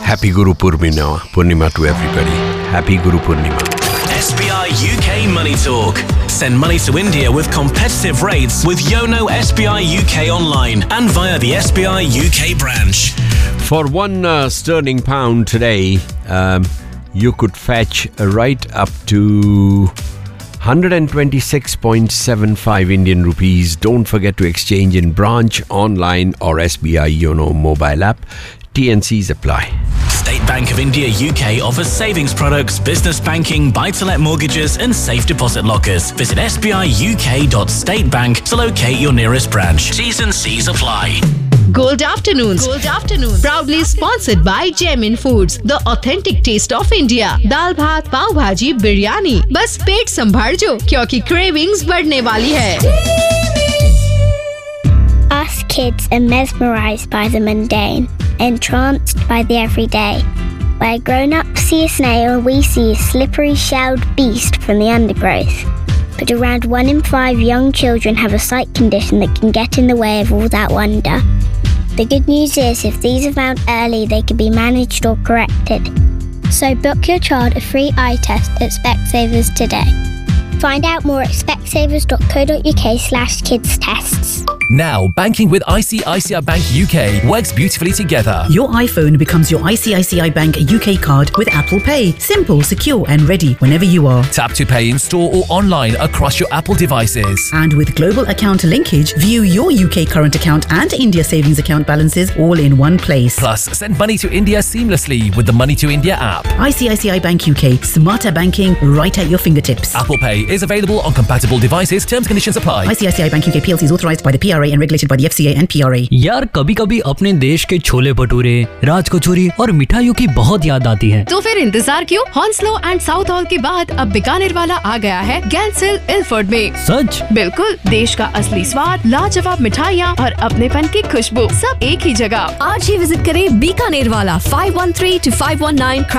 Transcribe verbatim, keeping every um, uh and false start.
Happy Guru Purnima, Purnima to everybody. Happy Guru Purnima. S B I U K Money Talk. Send money to India with competitive rates with Yono S B I U K online and via the S B I U K branch. For one uh, sterling pound today, um, you could fetch right up to one hundred twenty-six point seven five Indian rupees. Don't forget to exchange in branch, online or S B I Yono mobile app. T N Cs apply. State Bank of India U K offers savings products, business banking, buy-to-let mortgages and safe deposit lockers. Visit s b i u k dot state bank to locate your nearest branch. T's and C's apply. Gold Afternoons. Gold Afternoons. Proudly sponsored by Gemin Foods, the authentic taste of India. दाल भात, पाव भाजी, बिरयानी. बस पेट संभाल जो, क्योंकि cravings बढ़ने वाली है. Us kids are mesmerised by the mundane, entranced by the everyday. Where grown-ups see a snail, we see a slippery shelled beast from the undergrowth. But around one in five young children have a sight condition that can get in the way of all that wonder. The good news is, if these are found early, they can be managed or corrected. So book your child a free eye test at Specsavers today. Find out more at specsavers.co.uk slash kids tests. Now, banking with I C I C I Bank U K works beautifully together. Your iPhone becomes your I C I C I Bank U K card with Apple Pay. Simple, secure and ready whenever you are. Tap to pay in store or online across your Apple devices. And with global account linkage, view your U K current account and India savings account balances all in one place. Plus, send money to India seamlessly with the Money to India app. I C I C I Bank U K. Smarter banking right at your fingertips. Apple Pay is available on compatible devices. Terms and conditions apply. I C I C I Bank U K P L C is authorised by the P R A and regulated by the F C A and P R A. यार कभी कभी अपने देश के छोले भटूरे, राज कचौरी और मिठाइयों की बहुत याद आती है. तो फिर इंतजार क्यों? हॉन्सलो एंड साउथ हॉल के बाद अब बीकानेर वाला आ गया है गैंसिल इल्फोर्ड में. सच? बिल्कुल, देश का असली स्वाद, लाजवाब मिठाइयाँ और अपनेपन की खुशबू सब एक ही जगह. आज ही विजिट करें बीकानेर वाला five one three to five one nine